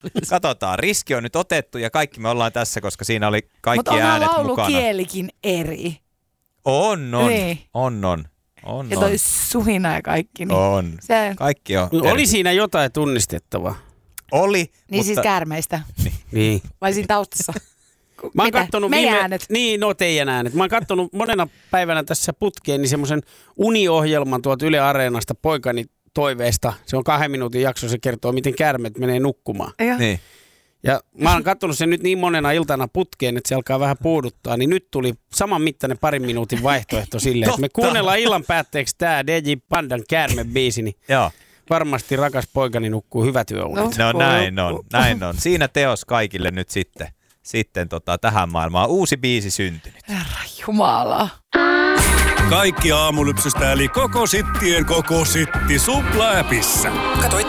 Katsotaan, riski on nyt otettu ja kaikki me ollaan tässä, koska siinä oli kaikki äänet mukana. Mutta onhan laulukielikin eri. On. Niin. On. Ja toi suhina ja kaikki. Niin on. Kaikki on. Oli siinä jotain tunnistettavaa? Oli. Niin mutta... siis käärmeistä. Niin. Vai siinä taustassa? Mä oon kattonut meidän äänet. Niin, teidän äänet. Mä oon kattonut monena päivänä tässä putkeen niin semmoisen uniohjelman tuolta Yle Areenasta poikani toiveesta. Se on 2 minuutin jakso, se kertoo, miten käärmeet menee nukkumaan. Niin. Ja mä oon kattonut sen nyt niin monena iltana putkeen, että se alkaa vähän puuduttaa, niin nyt tuli saman mittainen 2 minuutin vaihtoehto silleen, että me kuunnellaan illan päätteeksi tää DJ Pandan käärmebiisi, niin joo. Varmasti rakas poikani nukkuu hyvät yöunet. No näin on. Siinä teos kaikille nyt sitten tähän maailmaan. Uusi biisi syntynyt. Herra Jumala. Kaikki aamulypsystä eli koko sittien koko sitti Supla-appissa. Kato itse